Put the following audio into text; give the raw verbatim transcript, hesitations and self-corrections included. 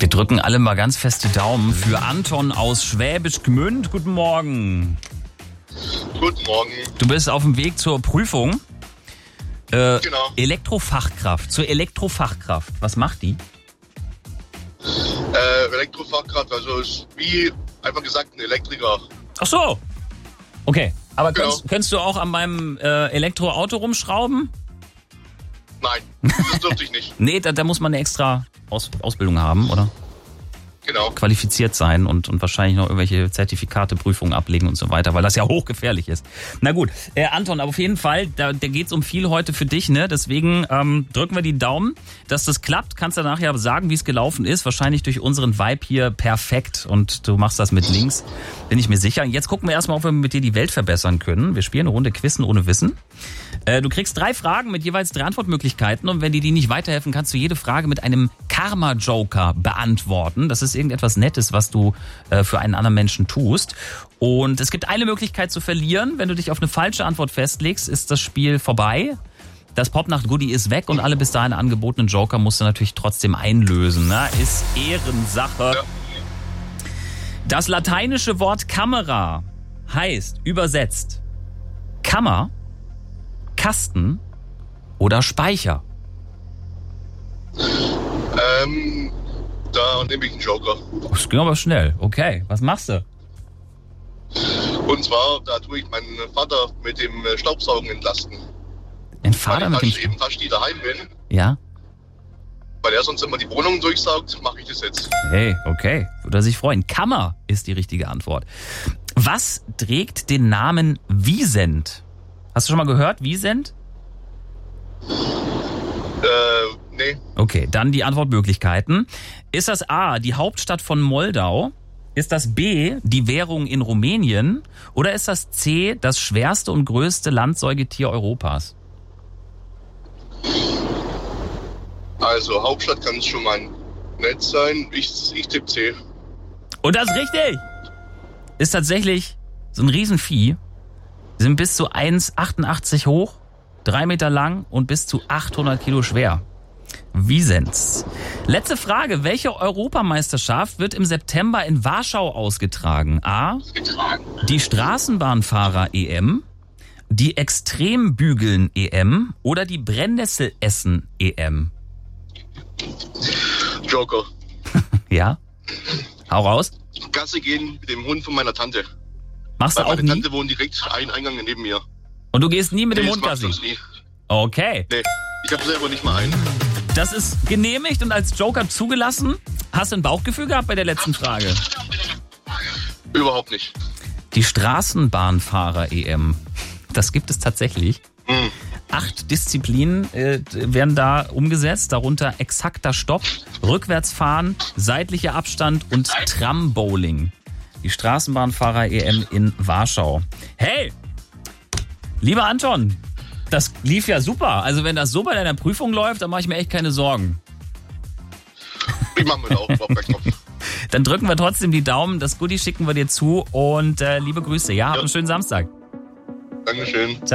Wir drücken alle mal ganz fest die Daumen für Anton aus Schwäbisch Gmünd. Guten Morgen. Guten Morgen. Du bist auf dem Weg zur Prüfung. Äh, Genau. Elektrofachkraft. Zur Elektrofachkraft. Was macht die? Äh, Elektrofachkraft, also ist wie einfach gesagt ein Elektriker. Ach so. Okay. Aber Genau. könntest, könntest du auch an meinem äh, Elektroauto rumschrauben? Nein, das dürfte ich nicht. Nee, da, da muss man eine extra Aus, Ausbildung haben, oder? Genau. Qualifiziert sein und, und wahrscheinlich noch irgendwelche Zertifikate, Prüfungen ablegen und so weiter, weil das ja hochgefährlich ist. Na gut, äh, Anton, aber auf jeden Fall, da, da geht's um viel heute für dich, ne? Deswegen ähm, drücken wir die Daumen, dass das klappt. Kannst du nachher sagen, wie es gelaufen ist. Wahrscheinlich durch unseren Vibe hier perfekt und du machst das mit links, bin ich mir sicher. Jetzt gucken wir erstmal, ob wir mit dir die Welt verbessern können. Wir spielen eine Runde Quizzen ohne Wissen. Äh, du kriegst drei Fragen mit jeweils drei Antwortmöglichkeiten und wenn die dir nicht weiterhelfen, kannst du jede Frage mit einem Karma-Joker beantworten. Das ist irgendetwas Nettes, was du äh, für einen anderen Menschen tust. Und es gibt eine Möglichkeit zu verlieren. Wenn du dich auf eine falsche Antwort festlegst, ist das Spiel vorbei. Das Popnacht-Goodie ist weg und alle bis dahin angebotenen Joker musst du natürlich trotzdem einlösen. Ne? Ist Ehrensache. Ja. Das lateinische Wort Kamera heißt übersetzt Kammer, Kasten oder Speicher. Ähm, da nehme ich einen Joker. Das ging aber schnell. Okay, was machst du? Und zwar, da tue ich meinen Vater mit dem äh, Staubsaugen entlasten. Ein Vater mit weil ich dem... fast, eben fast nie daheim bin, Ja? weil er sonst immer die Wohnung durchsaugt, mache ich das jetzt. Hey, okay. Würde er sich freuen. Kammer ist die richtige Antwort. Was trägt den Namen Wiesent? Hast du schon mal gehört, Wiesent? Äh, nee. Okay, dann die Antwortmöglichkeiten. Ist das A, die Hauptstadt von Moldau? Ist das B, die Währung in Rumänien? Oder ist das C, das schwerste und größte Landsäugetier Europas? Also Hauptstadt kann es schon mal nett sein. Ich, ich tippe C. Und das ist richtig! Ist tatsächlich so ein Riesenvieh. Die sind bis zu eins Komma achtundachtzig hoch, drei Meter lang und bis zu achthundert Kilo schwer. Wiesents. Letzte Frage. Welche Europameisterschaft wird im September in Warschau ausgetragen? A. Die Straßenbahnfahrer-E M, die Extrembügeln-E M oder die Brennnessel-Essen-E M? Joker. Ja? Hau raus. Gasse gehen mit dem Hund von meiner Tante. Machst du Weil auch meine nie? Tante wohnt direkt einen Eingang neben mir. Und du gehst nie mit dem Nee, Hund das macht Gassi? uns nie. Okay. Nee, ich habe selber nicht mal einen. Das ist genehmigt und als Joker zugelassen. Hast du ein Bauchgefühl gehabt bei der letzten Frage? Überhaupt nicht. Die Straßenbahnfahrer-E M. Das gibt es tatsächlich. Hm. Acht Disziplinen äh, werden da umgesetzt, darunter exakter Stopp, Rückwärtsfahren, seitlicher Abstand und Trambowling. Die Straßenbahnfahrer-E M in Warschau. Hey, lieber Anton, das lief ja super. Also wenn das so bei deiner Prüfung läuft, dann mache ich mir echt keine Sorgen. Ich mache mir da auch überhaupt keinen Kopf. Dann drücken wir trotzdem die Daumen, das Goodie schicken wir dir zu und äh, liebe Grüße. Ja, hab Ja. einen schönen Samstag. Dankeschön.